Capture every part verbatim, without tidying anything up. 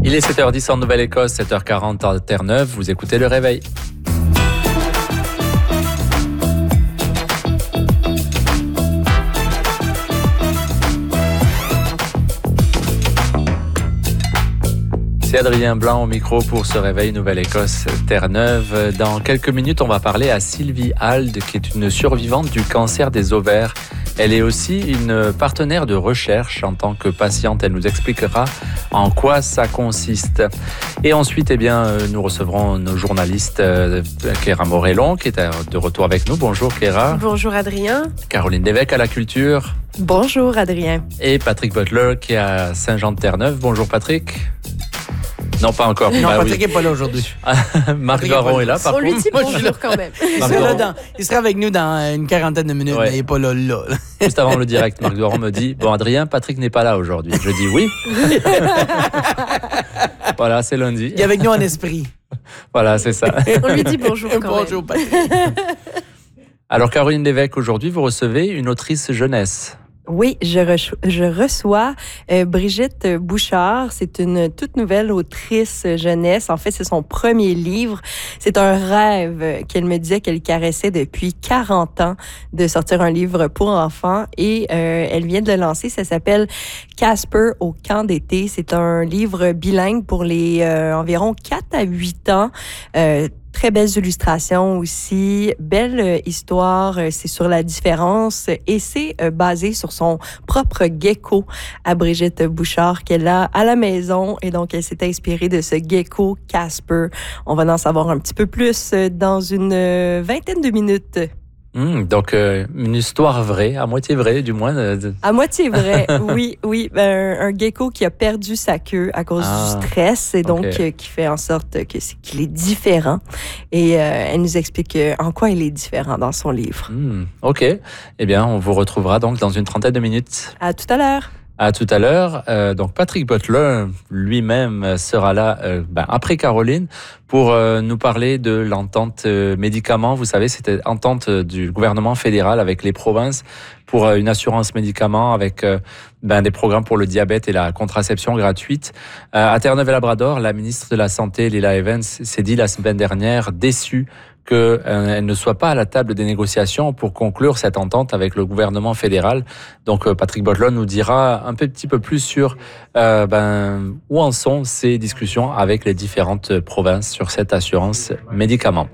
Il est sept heures dix en Nouvelle-Écosse, sept heures quarante en Terre-Neuve. Vous écoutez Le Réveil. C'est Adrien Blanc au micro pour ce Réveil Nouvelle-Écosse, Terre-Neuve. Dans quelques minutes, on va parler à Sylvie Halde, qui est une survivante du cancer des ovaires. Elle est aussi une partenaire de recherche en tant que patiente. Elle nous expliquera en quoi ça consiste. Et ensuite, eh bien, nous recevrons nos journalistes, euh, Kéra Morellon, qui est de retour avec nous. Bonjour Kéra. Bonjour Adrien. Caroline Lévesque à la culture. Bonjour Adrien. Et Patrick Butler qui est à Saint-Jean-de-Terre-Neuve. Bonjour Patrick. Non, pas encore. Non, ah, Patrick n'est oui. pas là aujourd'hui. Marc Garon est là, par On contre. lui dit bonjour quand même. Il sera, là dans, il sera avec nous dans une quarantaine de minutes, Ouais. mais il n'est pas là, là. Juste avant le direct, Marc Garon me dit « Bon, Adrien, Patrick n'est pas là aujourd'hui. » Je dis « Oui. » Voilà, c'est lundi. Il est avec nous en esprit. Voilà, c'est ça. On lui dit bonjour quand Bonjour, même. Patrick. Alors, Caroline Lévesque, aujourd'hui, vous recevez une autrice jeunesse. Oui, je, re- je reçois euh, Brigitte Bouchard. C'est une toute nouvelle autrice jeunesse. En fait, c'est son premier livre. C'est un rêve qu'elle me disait qu'elle caressait depuis quarante ans de sortir un livre pour enfants. Et euh, elle vient de le lancer. Ça s'appelle Casper au camp d'été. C'est un livre bilingue pour les euh, environ quatre à huit ans. Euh, Très belles illustrations aussi, belle euh, histoire, euh, c'est sur la différence et c'est euh, basé sur son propre gecko à Brigitte Bouchard qu'elle a à la maison et donc elle s'est inspirée de ce gecko Casper. On va en savoir un petit peu plus euh, dans une euh, vingtaine de minutes. Hum, donc, euh, une histoire vraie, à moitié vraie du moins. euh, de- À moitié vrai, oui, oui. Ben, un, un gecko qui a perdu sa queue à cause Ah, du stress et donc ok. euh, qui fait en sorte que c'est, qu'il est différent. Et euh, elle nous explique euh, en quoi il est différent dans son livre. Hum, ok. Eh bien, on vous retrouvera donc dans une trentaine de minutes. À tout à l'heure. À tout à l'heure. Euh, donc, Patrick Butler lui-même sera là euh, ben, après Caroline pour euh, nous parler de l'entente euh, médicaments. Vous savez, c'était entente euh, du gouvernement fédéral avec les provinces pour euh, une assurance médicaments avec euh, ben, des programmes pour le diabète et la contraception gratuite. Euh, à Terre-Neuve et Labrador, la ministre de la Santé, Lila Evans, s'est dit la semaine dernière déçue qu'elle euh, ne soit pas à la table des négociations pour conclure cette entente avec le gouvernement fédéral. Donc, euh, Patrick Butler nous dira un petit peu plus sur euh, ben, où en sont ces discussions avec les différentes provinces sur cette assurance médicaments.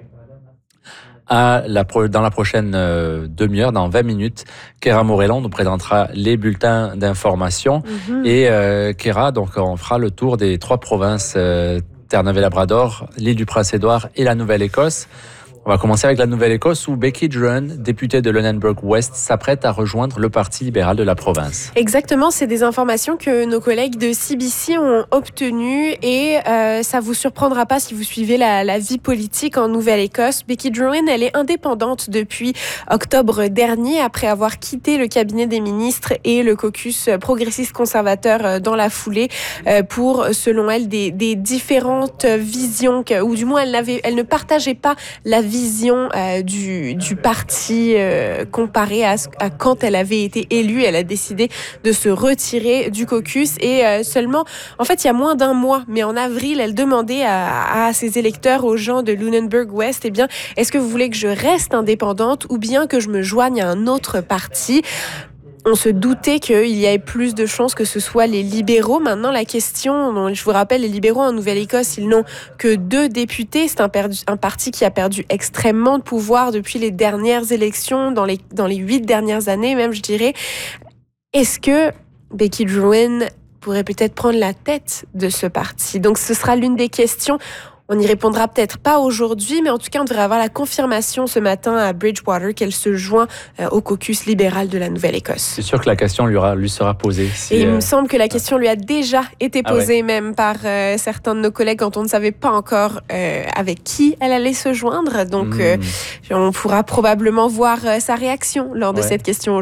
À la pro- dans la prochaine euh, demi-heure, dans vingt minutes, Kéra Morellon nous présentera les bulletins d'information. Mm-hmm. Et euh, Kéra, donc, on fera le tour des trois provinces, euh, Terre-Neuve et Labrador, l'île du Prince-Édouard et la Nouvelle-Écosse. On va commencer avec la Nouvelle-Écosse où Becky Drouin, députée de Lunenburg-West, s'apprête à rejoindre le Parti libéral de la province. Exactement, c'est des informations que nos collègues de C B C ont obtenues et euh, ça vous surprendra pas si vous suivez la, la vie politique en Nouvelle-Écosse. Becky Drouin, elle est indépendante depuis octobre dernier après avoir quitté le cabinet des ministres et le caucus progressiste conservateur dans la foulée euh, pour, selon elle, des, des différentes visions que, ou du moins elle, n'avait, elle ne partageait pas la vision euh, du, du parti euh, comparé à, à quand elle avait été élue. Elle a décidé de se retirer du caucus et euh, seulement, en fait, il y a moins d'un mois, mais en avril, elle demandait à, à ses électeurs, aux gens de Lunenburg-West, eh bien, est-ce que vous voulez que je reste indépendante ou bien que je me joigne à un autre parti? On se doutait qu'il y avait plus de chances que ce soit les libéraux. Maintenant, la question, je vous rappelle, les libéraux en Nouvelle-Écosse, ils n'ont que deux députés. C'est un, perdu, un parti qui a perdu extrêmement de pouvoir depuis les dernières élections, dans les, dans les huit dernières années même, je dirais. Est-ce que Becky Drouin pourrait peut-être prendre la tête de ce parti? Donc, ce sera l'une des questions. On n'y répondra peut-être pas aujourd'hui, mais en tout cas, on devrait avoir la confirmation ce matin à Bridgewater qu'elle se joint euh, au caucus libéral de la Nouvelle-Écosse. C'est sûr que la question lui, aura, lui sera posée. Si, Et il euh... me semble que la question lui a déjà été posée, ah ouais. même par euh, certains de nos collègues quand on ne savait pas encore euh, avec qui elle allait se joindre. Donc, mmh. euh, on pourra probablement voir euh, sa réaction lors de ouais. cette question.